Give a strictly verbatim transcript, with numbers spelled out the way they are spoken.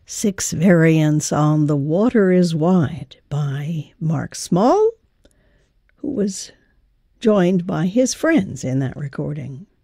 six variants on The Water is Wide by Mark Small, who was joined by his friends in that recording.